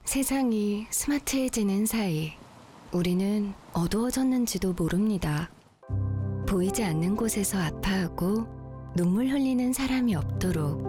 세상이 스마트해지는 사이 우리는 어두워졌는지도 모릅니다. 보이지 않는 곳에서 아파하고 눈물 흘리는 사람이 없도록